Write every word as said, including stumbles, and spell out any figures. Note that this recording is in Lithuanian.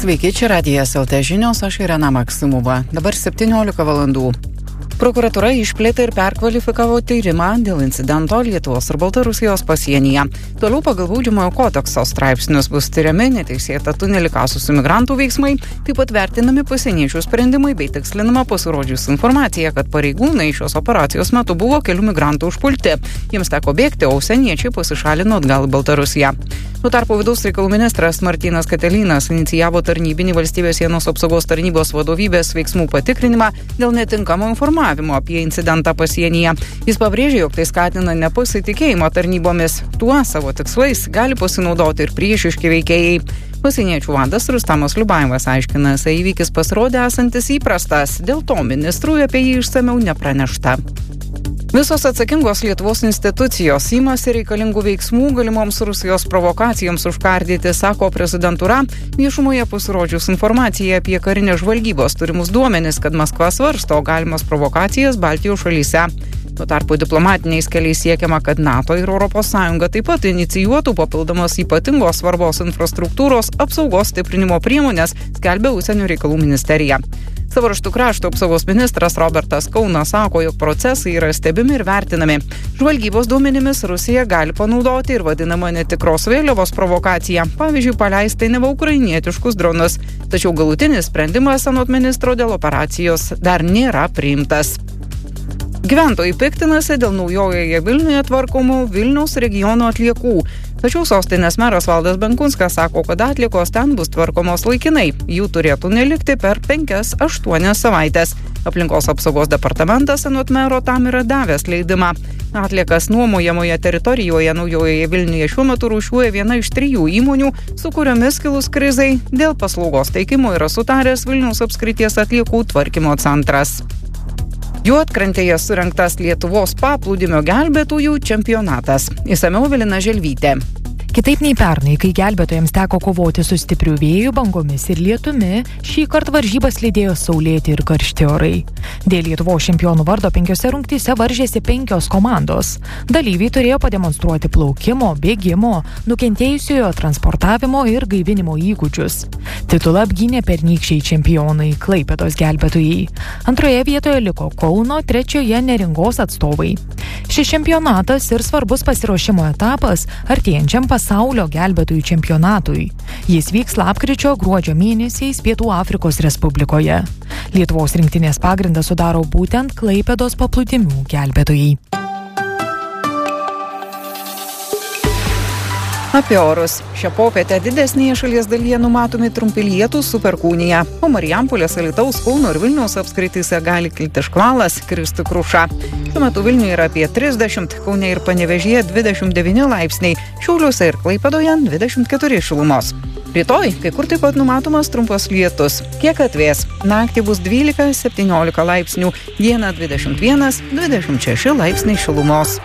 Sveiki, čia Radijas L T žinios, aš Irena Maksimova. Dabar septyniolika valandų. Prokuratūra išplėtė ir perkvalifikavo tyrimą dėl incidento Lietuvos ir Baltarusijos pasienyje. Toliau pagal baudžiamojo kodekso straipsnius bus tyriami neteisėtą tunelį kasusių migrantų veiksmai, taip pat vertinami pasieniečių sprendimai bei tikslinama pasirodžius informacija, kad pareigūnai šios operacijos metu buvo kelių migrantų užpulti. Jiems teko bėgti, o užsieniečiai pasišalino atgal į Baltarusiją. Tuo tarpu vidaus reikalų ministras Martynas Katilinas inicijavo tarnybinį valstybės sienos apsaugos tarnybos vadovybės veiksmų patikrinimą dėl netinkamo informavimo apie incidentą pasienyje. Jis pabrėžė, jog tai skatina nepasitikėjimo tarnybomis. Tuo savo tikslais gali pasinaudoti ir priešiški veikėjai. Pasieniečių vadas Rustamas Liubajevas aiškina, esą įvykis pasirodė esantis įprastas, dėl to ministrui apie jį išsamiau nepranešta. Visos atsakingos Lietuvos institucijos imasi reikalingų veiksmų galimoms Rusijos provokacijoms užkardyti, sako prezidentūra, viešumoje pasirodžius informaciją apie karinės žvalgybos turimus duomenis, kad Maskva svarsto galimas provokacijas Baltijos šalyse. Tuo tarpu diplomatiniais keliais siekiama, kad NATO ir Europos Sąjunga taip pat inicijuotų papildomos ypatingos svarbos infrastruktūros apsaugos stiprinimo priemonės, skelbia Užsienio reikalų ministerija. Savo raštu krašto apsaugos ministras Robertas Kaunas sako, jog procesai yra stebimi ir vertinami. Žvalgybos duomenimis Rusija gali panaudoti ir vadinamą netikros vėliavos provokaciją, pavyzdžiui, paleistai neva ukrainietiškus dronus. Tačiau galutinis sprendimas anot ministro dėl operacijos dar nėra priimtas. Gyventojai piktinasi dėl naujojoje Vilniuje tvarkomų Vilniaus regiono atliekų. Tačiau sostinės meras Valdas Benkunskas sako, kad atliekos ten bus tvarkomos laikinai. Jų turėtų nelikti per penkias aštuonias savaitės. Aplinkos apsaugos departamentas anot mero tam yra davęs leidimą. Atliekas nuomojamoje teritorijoje naujojoje Vilniuje šiuo metu rūšiuoja viena iš trijų įmonių, su kuriomis kilus krizai dėl paslaugos teikimo yra sutaręs Vilniaus apskrities atliekų tvarkymo centras. Juodkrantėje surengtas Lietuvos paplūdimio gelbėtojų čempionatas. Išsamiau Evelina Želvytė. Kitaip nei pernai, kai gelbėtojams teko kovoti su stipriu vėju, bangomis ir lietumi, šį kartą varžybas lydėjo saulėti ir karšti orai. Dėl Lietuvos čempionų vardo penkiose rungtyse varžėsi penkios komandos. Dalyviai turėjo pademonstruoti plaukimo, bėgimo, nukentėjusiojo transportavimo ir gaivinimo įgūdžius. Titulą apgynė pernykščiai čempionai Klaipėdos gelbėtojai. Antroje vietoje liko Kauno, trečioje Neringos atstovai. Šis čempionatas ir svarbus pasiruošimo etapas artėjančiam pasaulio gelbėtojų čempionatui. Jis vyks lapkričio gruodžio mėnesiais Pietų Afrikos Respublikoje. Lietuvos rinktinės pagrindą sudaro būtent Klaipėdos paplūdimių gelbėtojai. Apie orus. Šią popietę didesnėje šalies dalyje numatomi trumpi lietūs su perkūnija, o Marijampolės, Alytaus, Kauno ir Vilniaus apskrityse gali kilti škvalas, kristi kruša. Šiuo metu Vilniuje yra apie trisdešimt, Kaune ir Panevėžyje dvidešimt devyni laipsniai, Šiauliuose ir Klaipėdoje dvidešimt keturi šilumos. Rytoj kai kur taip pat numatomas trumpas lietus. Kiek atvės? Naktį bus dvylika septyniolika laipsnių, dieną dvidešimt vienas dvidešimt šeši laipsniai šilumos.